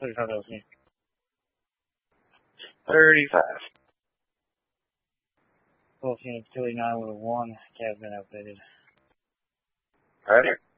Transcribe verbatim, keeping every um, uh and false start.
thirty-five L C. thirty-five. Full Phoenix two eighty-nine with a one. Cab's been outfitted. Alright.